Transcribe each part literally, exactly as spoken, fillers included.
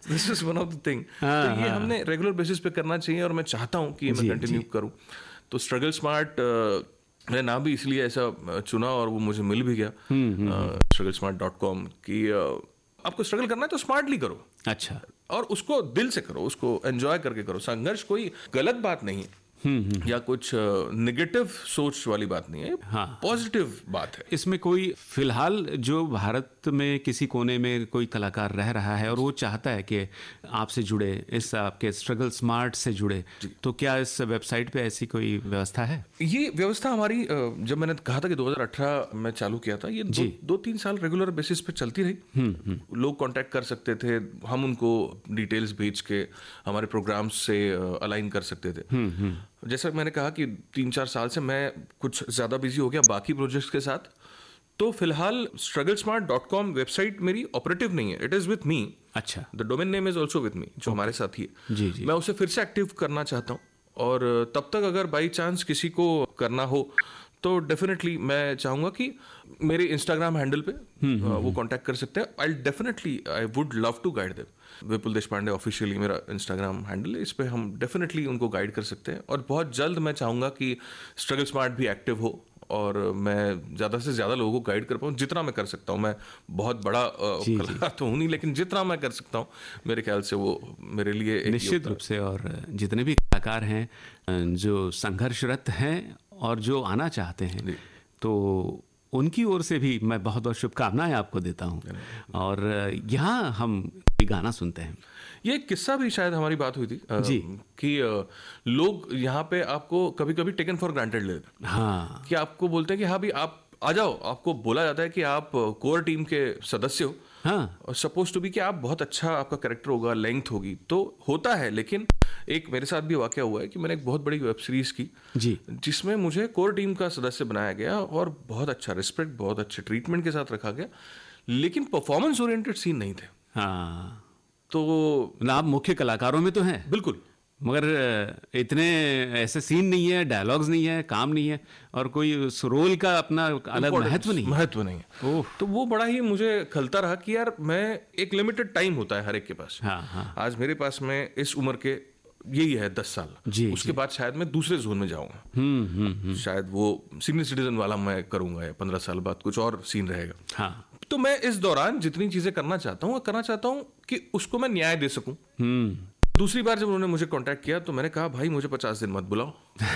This is one of the thing. तो ये हमने रेगुलर बेसिस पे करना चाहिए और मैं चाहता हूँ कि मैं कंटिन्यू करूँ। तो स्ट्रगल स्मार्ट मैंने नाम भी इसलिए ऐसा चुना और वो मुझे मिल भी गया, स्ट्रगल स्मार्ट डॉट कॉम, कि आपको स्ट्रगल करना है तो स्मार्टली करो। अच्छा। और उसको दिल से करो, उसको एंजॉय करके करो। संघर्ष कोई गलत बात नहीं है या कुछ नेगेटिव सोच वाली बात नहीं है, हाँ, पॉजिटिव बात है। इसमें कोई फिलहाल जो भारत में किसी कोने में कोई कलाकार रह रहा है और वो चाहता है कि आपसे जुड़े, इस आपके स्ट्रगल स्मार्ट से जुड़े, तो क्या इस वेबसाइट पे ऐसी कोई व्यवस्था है? ये व्यवस्था हमारी, जब मैंने कहा था कि दो हज़ार अठारह में चालू किया था, ये दो, दो तीन साल रेगुलर बेसिस पे चलती रही। लोग कांटेक्ट कर सकते थे, हम उनको डिटेल्स भेज के हमारे प्रोग्राम्स से अलाइन कर सकते थे। जैसा मैंने कहा कि तीन चार साल से मैं कुछ ज्यादा बिजी हो गया बाकी प्रोजेक्ट्स के साथ, तो फिलहाल struggle smart dot com website मेरी ऑपरेटिव नहीं है, इट इज विथ मी। अच्छा। The domain name is also with me, जो हमारे साथ ही है। जी जी। मैं उसे फिर से एक्टिव करना चाहता हूँ, और तब तक अगर बाई चांस किसी को करना हो तो डेफिनेटली मैं चाहूंगा कि मेरे इंस्टाग्राम हैंडल पे वो कांटेक्ट कर सकते हैं। I definitely I would love to guide them. Vipul Deshpande officially मेरा इंस्टाग्राम हैंडल है, इस पे हम डेफिनेटली उनको गाइड कर सकते हैं। और बहुत जल्द मैं चाहूंगा कि स्ट्रगल स्मार्ट भी एक्टिव हो और मैं ज़्यादा से ज़्यादा लोगों को गाइड कर पाऊँ, जितना मैं कर सकता हूँ। मैं बहुत बड़ा कलाकार तो हूँ नहीं, लेकिन जितना मैं कर सकता हूँ मेरे ख्याल से वो मेरे लिए निश्चित रूप से। और जितने भी कलाकार हैं जो संघर्षरत हैं और जो आना चाहते हैं, तो उनकी ओर से भी मैं बहुत बहुत शुभकामनाएं आपको देता हूँ। और यहाँ हम गाना सुनते हैं। ये एक किस्सा भी शायद हमारी बात हुई थी जी, कि लोग यहाँ पे आपको कभी कभी टेकन फॉर ग्रांटेड लेते हैं। हाँ, कि आपको बोलते हैं कि हाँ भी आप आ जाओ, आपको बोला जाता है कि आप कोर टीम के सदस्य हो, हाँ, और सपोज टू बी कि आप बहुत अच्छा, आपका कैरेक्टर होगा, लेंथ होगी, तो होता है। लेकिन एक मेरे साथ भी वाकया हुआ है कि मैंने एक बहुत बड़ी वेब सीरीज की जी, जिसमें मुझे कोर टीम का सदस्य बनाया गया और बहुत अच्छा रिस्पेक्ट, बहुत अच्छे ट्रीटमेंट के साथ रखा गया, लेकिन परफॉर्मेंस ओरिएंटेड सीन नहीं थे। हाँ, तो आप मुख्य कलाकारों में तो हैं बिल्कुल, मगर इतने ऐसे सीन नहीं है, डायलॉग्स नहीं है, काम नहीं है, और कोई उस रोल का अपना अलग महत्व नहीं महत्व नहीं है। तो वो बड़ा ही मुझे खलता रहा कि यार, मैं एक लिमिटेड टाइम होता है हर एक के पास। हाँ, हाँ। आज मेरे पास में इस उम्र के यही है दस साल, जी, उसके जी। बाद शायद मैं दूसरे जोन में जाऊंगा। हम्म, हम्म, हम्म। शायद वो सीनियर सिटीजन वाला मैं करूंगा, या पंद्रह साल बाद कुछ और सीन रहेगा। हाँ। तो मैं इस दौरान जितनी चीजें करना चाहता हूँ करना चाहता हूँ कि उसको मैं न्याय दे सकूं। दूसरी बार जब उन्होंने मुझे कांटेक्ट किया तो मैंने कहा, भाई मुझे पचास दिन मत बुलाओ,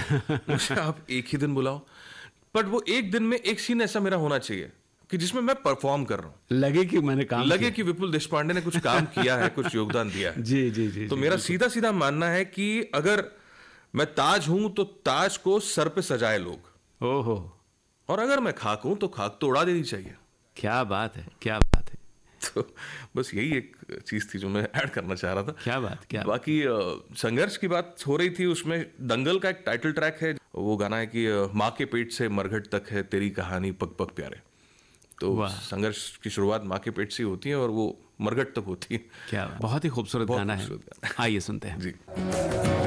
मुझे आप एक ही दिन बुलाओ, बट वो एक दिन में एक सीन ऐसा मेरा होना चाहिए कि जिसमें मैं परफॉर्म कर रहा हूँ, लगे कि मैंने काम लगे कि विपुल देशपांडे ने कुछ काम किया है, कुछ योगदान दिया है। जी जी जी। तो मेरा सीधा सीधा मानना है कि अगर मैं ताज हूं तो ताज को सर पे सजाए लोग, ओहो, और अगर मैं खाक हूं तो खाक तो उड़ा देनी चाहिए। क्या बात है, क्या बात है। तो बस यही एक चीज थी जो मैं ऐड करना चाह रहा था। क्या बात, क्या बाकी संघर्ष की बात हो रही थी, उसमें दंगल का एक टाइटल ट्रैक है, वो गाना है कि माँ के पेट से मरघट तक है तेरी कहानी पग पग प्यारे। तो संघर्ष की शुरुआत माँ के पेट से होती है और वो मरघट तक होती है। क्या बहुत ही खूबसूरत गाना है, आइए सुनते हैं जी।